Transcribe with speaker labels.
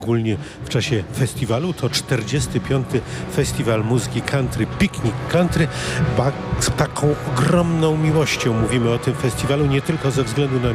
Speaker 1: Ogólnie w czasie festiwalu to 45. Festiwal Muzyki Country, Piknik Country. Z taką ogromną miłością mówimy o tym festiwalu, nie tylko ze względu na